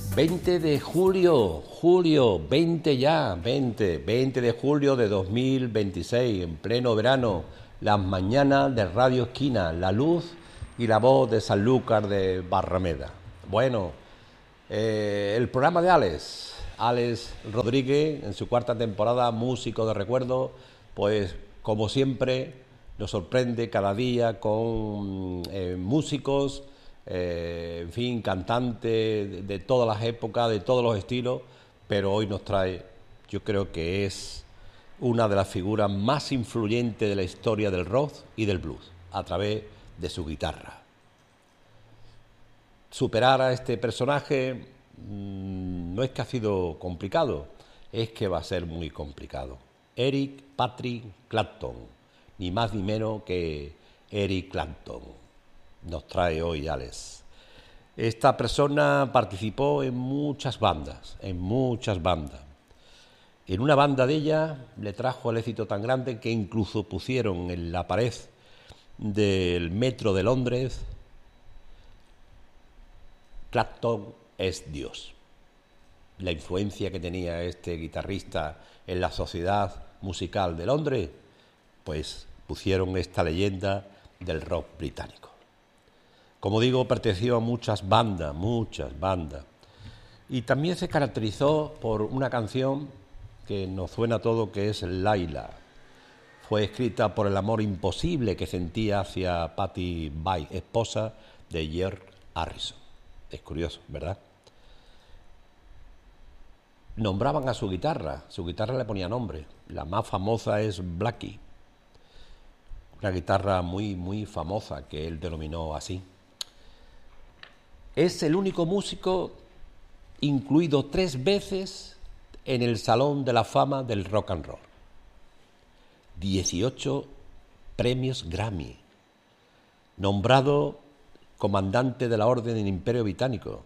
20 de julio, 20 ya, 20 de julio de 2026, en pleno verano, las mañanas de Radio Esquina, la luz y la voz de Sanlúcar de Barrameda. Bueno, el programa de Alex Rodríguez, en su cuarta temporada, músico de recuerdo, pues como siempre nos sorprende cada día con músicos, en fin, cantantes de todas las épocas, de todos los estilos, pero hoy nos trae, yo creo que es una de las figuras más influyentes de la historia del rock y del blues, a través de su guitarra. Superar a este personaje no es que ha sido complicado, es que va a ser muy complicado. Eric Patrick Clapton, ni más ni menos que Eric Clapton, nos trae hoy Alex. Esta persona participó en muchas bandas. En una banda de ella le trajo el éxito tan grande que incluso pusieron en la pared del metro de Londres: Clapton es Dios. La influencia que tenía este guitarrista en la sociedad musical de Londres, pues pusieron esta leyenda del rock británico. Como digo, perteneció a muchas bandas, y también se caracterizó por una canción que nos suena a todo, que es Laila. Fue escrita por el amor imposible que sentía hacia Patti Bai, esposa de George Harrison. Es curioso, ¿verdad? Nombraban a su guitarra le ponía nombre. La más famosa es Blackie, una guitarra muy famosa que él denominó así. Es el único músico incluido 3 veces en el Salón de la Fama del Rock and Roll. 18 premios Grammy. Nombrado comandante de la Orden del Imperio Británico.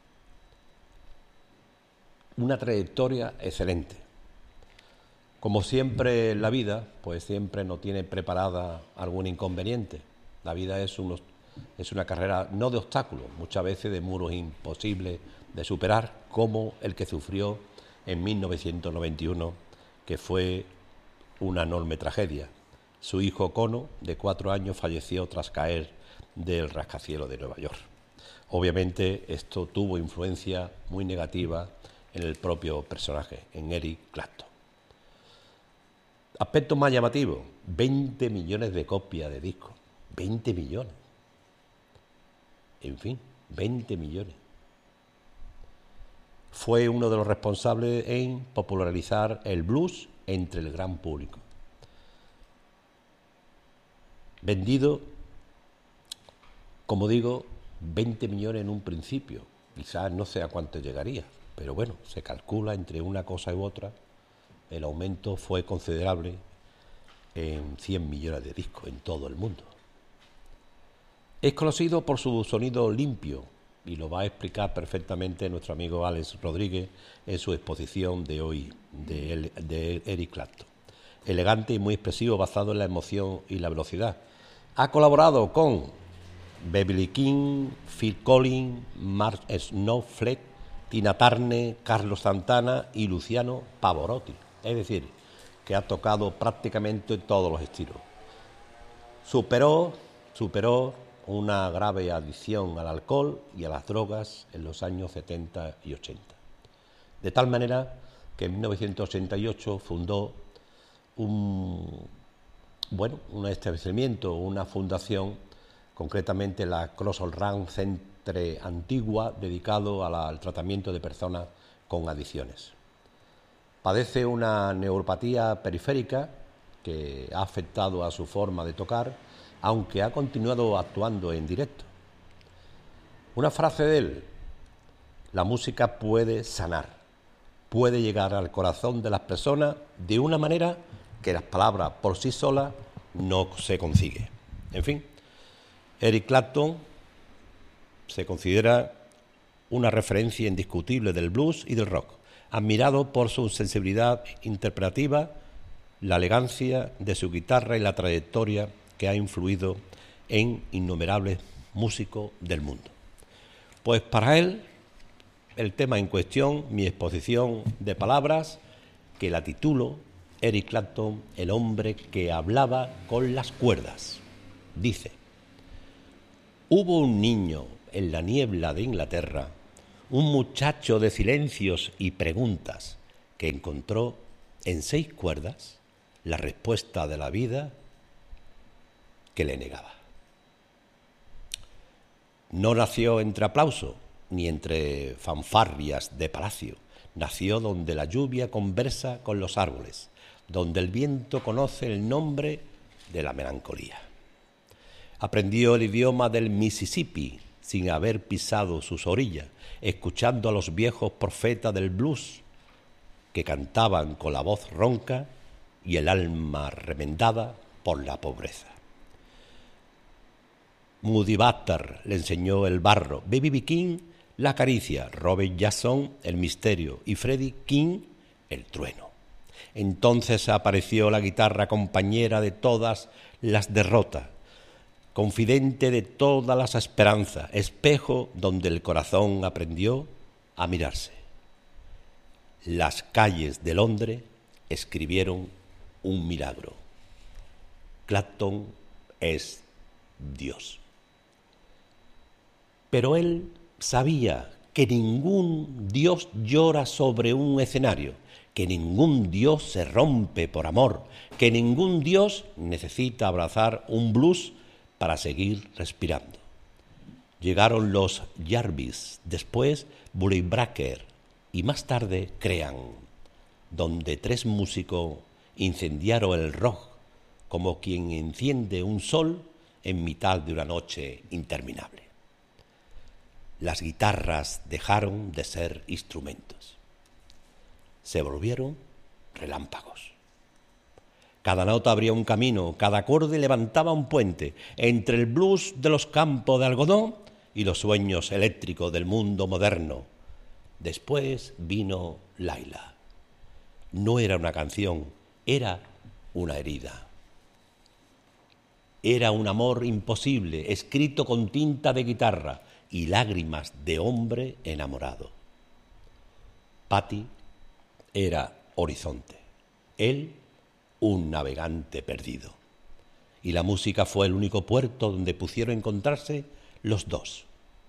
Una trayectoria excelente. Como siempre en la vida, pues siempre nos tiene preparada algún inconveniente. La vida es una carrera no de obstáculos, muchas veces de muros imposibles de superar, como el que sufrió en 1991, que fue una enorme tragedia. Su hijo Cono, de 4 años, falleció tras caer del rascacielos de Nueva York. Obviamente esto tuvo influencia muy negativa en el propio personaje, en Eric Clapton. Aspecto más llamativo: 20 millones de copias de discos. 20 millones. En fin, 20 millones. Fue uno de los responsables en popularizar el blues entre el gran público. Vendido, como digo, 20 millones en un principio. Quizás no sé a cuánto llegaría, pero bueno, se calcula entre una cosa u otra. El aumento fue considerable en 100 millones de discos en todo el mundo. Es conocido por su sonido limpio, y lo va a explicar perfectamente nuestro amigo Alex Rodríguez en su exposición de hoy de Eric Clapton. Elegante y muy expresivo, basado en la emoción y la velocidad. Ha colaborado con Beverly King, Phil Collins, Mark Knopfler, Tina Turner, Carlos Santana y Luciano Pavarotti. Es decir, que ha tocado prácticamente todos los estilos. Superó una grave adicción al alcohol y a las drogas en los años 70 y 80. De tal manera que en 1988 fundó un establecimiento, una fundación, concretamente la Crossroads Run Centre Antigua, dedicado al tratamiento de personas con adicciones. Padece una neuropatía periférica que ha afectado a su forma de tocar, aunque ha continuado actuando en directo. Una frase de él: la música puede sanar, puede llegar al corazón de las personas de una manera que las palabras por sí solas no se consigue. En fin, Eric Clapton se considera una referencia indiscutible del blues y del rock, admirado por su sensibilidad interpretativa, la elegancia de su guitarra y la trayectoria que ha influido en innumerables músicos del mundo. Pues para él el tema en cuestión, mi exposición de palabras, que la titulo Eric Clapton, el hombre que hablaba con las cuerdas. Dice: hubo un niño en la niebla de Inglaterra, un muchacho de silencios y preguntas, que encontró en 6 cuerdas la respuesta de la vida que le negaba. No nació entre aplauso ni entre fanfarrias de palacio. Nació donde la lluvia conversa con los árboles, donde el viento conoce el nombre de la melancolía. Aprendió el idioma del Mississippi sin haber pisado sus orillas, escuchando a los viejos profetas del blues que cantaban con la voz ronca y el alma remendada por la pobreza. Moody Butler le enseñó el barro, B.B. King la caricia, Robert Jackson el misterio y Freddie King el trueno. Entonces apareció la guitarra compañera de todas las derrotas, confidente de todas las esperanzas, espejo donde el corazón aprendió a mirarse. Las calles de Londres escribieron un milagro. Clapton es Dios. Pero él sabía que ningún Dios llora sobre un escenario, que ningún Dios se rompe por amor, que ningún Dios necesita abrazar un blues para seguir respirando. Llegaron los Jarvis, después Buddy Brecker y más tarde Cream, donde 3 músicos incendiaron el rock como quien enciende un sol en mitad de una noche interminable. Las guitarras dejaron de ser instrumentos. Se volvieron relámpagos. Cada nota abría un camino, cada acorde levantaba un puente entre el blues de los campos de algodón y los sueños eléctricos del mundo moderno. Después vino Laila. No era una canción, era una herida. Era un amor imposible, escrito con tinta de guitarra y lágrimas de hombre enamorado. Patty era horizonte, él un navegante perdido. Y la música fue el único puerto donde pudieron encontrarse los dos.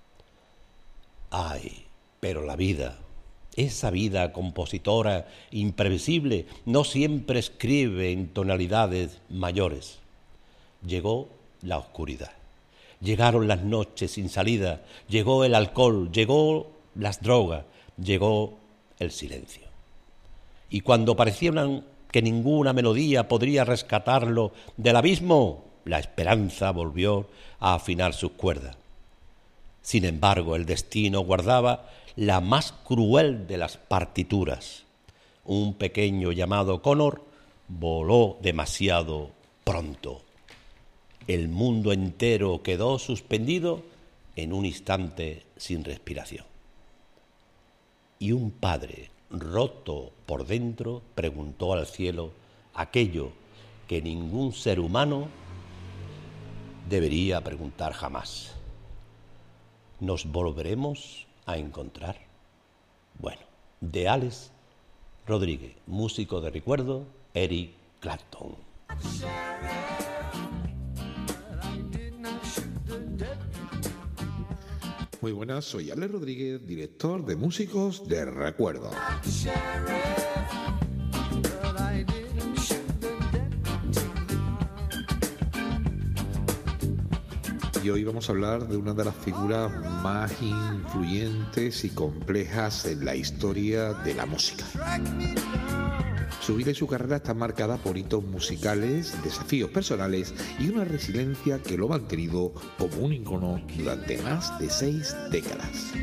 Ay, pero la vida, esa vida compositora imprevisible, no siempre escribe en tonalidades mayores. Llegó la oscuridad. Llegaron las noches sin salida, llegó el alcohol, llegó las drogas, llegó el silencio. Y cuando parecía que ninguna melodía podría rescatarlo del abismo, la esperanza volvió a afinar sus cuerdas. Sin embargo, el destino guardaba la más cruel de las partituras. Un pequeño llamado Connor voló demasiado pronto. El mundo entero quedó suspendido en un instante sin respiración. Y un padre, roto por dentro, preguntó al cielo aquello que ningún ser humano debería preguntar jamás. ¿Nos volveremos a encontrar? Bueno, de Alex Rodríguez, músico de recuerdo, Eric Clapton. Muy buenas, soy Alex Rodríguez, director de Músicos de Recuerdo. Y hoy vamos a hablar de una de las figuras más influyentes y complejas en la historia de la música. Su vida y su carrera están marcadas por hitos musicales, desafíos personales y una resiliencia que lo ha mantenido como un ícono durante más de 6 décadas.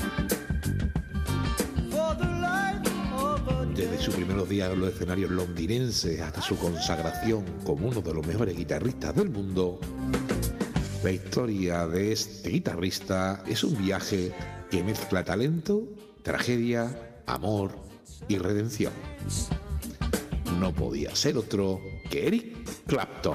Desde sus primeros días en los escenarios londinenses hasta su consagración como uno de los mejores guitarristas del mundo, la historia de este guitarrista es un viaje que mezcla talento, tragedia, amor y redención. No podía ser otro que Eric Clapton.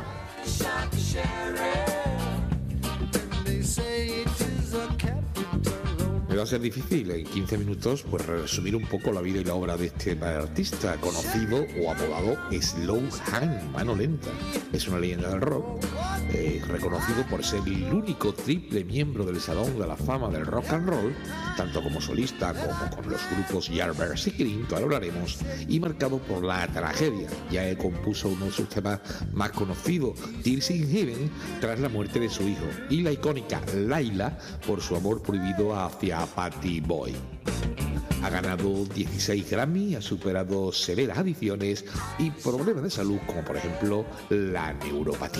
Me va a ser difícil en 15 minutos pues resumir un poco la vida y la obra de este artista conocido o apodado Slow Hand, mano lenta. Es una leyenda del rock, reconocido por ser el único triple miembro del Salón de la Fama del Rock and Roll, tanto como solista como con los grupos Yardbirds y Cream, que ahora hablaremos, y marcado por la tragedia, ya que compuso uno de sus temas más conocidos, Tears in Heaven, tras la muerte de su hijo, y la icónica Laila por su amor prohibido hacia Patty Boy. Ha ganado 16 Grammy, ha superado severas adicciones y problemas de salud como por ejemplo la neuropatía.